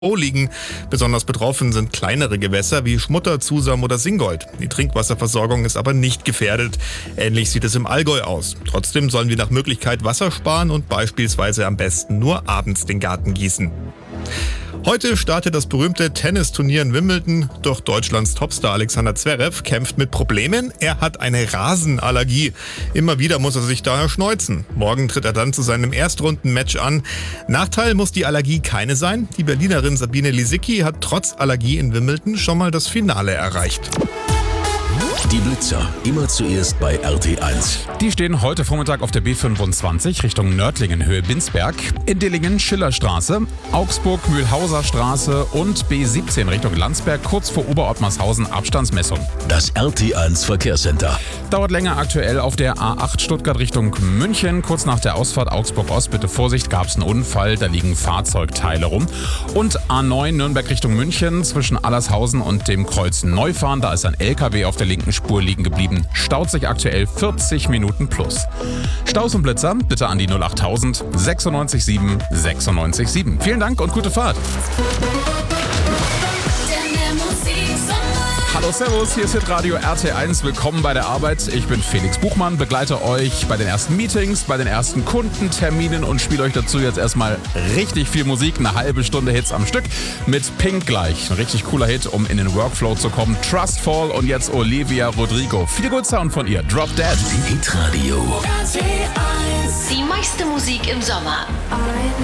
liegen. Besonders betroffen sind kleinere Gewässer wie Schmutter, Zusam oder Singold. Die Trinkwasserversorgung ist aber nicht gefährdet. Ähnlich sieht es im Allgäu aus. Trotzdem sollen wir nach Möglichkeit Wasser sparen und beispielsweise am besten nur abends den Garten gießen. Heute startet das berühmte Tennisturnier in Wimbledon, doch Deutschlands Topstar Alexander Zverev kämpft mit Problemen. Er hat eine Rasenallergie. Immer wieder muss er sich daher schneuzen. Morgen tritt er dann zu seinem Erstrundenmatch an. Nachteil muss die Allergie keine sein. Die Berlinerin Sabine Lisicki hat trotz Allergie in Wimbledon schon mal das Finale erreicht. Die Blitzer, immer zuerst bei RT1. Die stehen heute Vormittag auf der B25 Richtung Nördlingen, Höhe Binsberg, in Dillingen Schillerstraße, Augsburg Mühlhauser Straße und B17 Richtung Landsberg, kurz vor Oberottmarshausen Abstandsmessung. Das RT1 Verkehrscenter. Dauert länger aktuell auf der A8 Stuttgart Richtung München. Kurz nach der Ausfahrt Augsburg-Ost, bitte Vorsicht, gab es einen Unfall, da liegen Fahrzeugteile rum. Und A9 Nürnberg Richtung München zwischen Allershausen und dem Kreuz Neufahren, da ist ein LKW auf der linken Spur liegen geblieben. Staut sich aktuell 40 Minuten plus. Staus und Blitzer bitte an die 08000 967 967. Vielen Dank und gute Fahrt. Hallo Servus, hier ist Hitradio RT1. Willkommen bei der Arbeit. Ich bin Felix Buchmann, begleite euch bei den ersten Meetings, bei den ersten Kundenterminen und spiele euch dazu jetzt erstmal richtig viel Musik. Eine halbe Stunde Hits am Stück mit Pink gleich. Ein richtig cooler Hit, um in den Workflow zu kommen. Trustfall und jetzt Olivia Rodrigo. Viel gut Sound von ihr. Drop Dead. Hitradio. Die meiste Musik im Sommer.